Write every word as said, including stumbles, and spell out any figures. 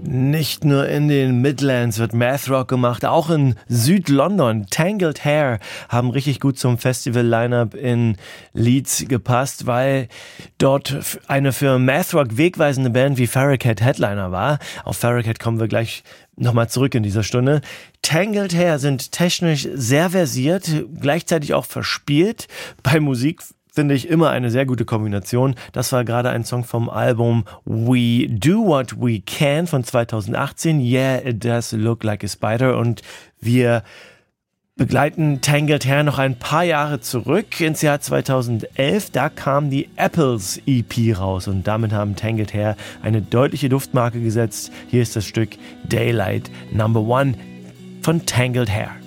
Nicht nur in den Midlands wird Math Rock gemacht, auch in Süd-London. Tangled Hair haben richtig gut zum Festival-Line-Up in Leeds gepasst, weil dort eine für Math Rock wegweisende Band wie Farragut Headliner war. Auf Farragut kommen wir gleich nochmal zurück in dieser Stunde. Tangled Hair sind technisch sehr versiert, gleichzeitig auch verspielt. Bei Musik finde ich immer eine sehr gute Kombination. Das war gerade ein Song vom Album We Do What We Can von zweitausendachtzehn. Yeah, it does look like a spider. Und wir begleiten Tangled Hair noch ein paar Jahre zurück ins Jahr zweitausendelf. Da kam die Apples E P raus und damit haben Tangled Hair eine deutliche Duftmarke gesetzt. Hier ist das Stück Daylight Number One von Tangled Hair.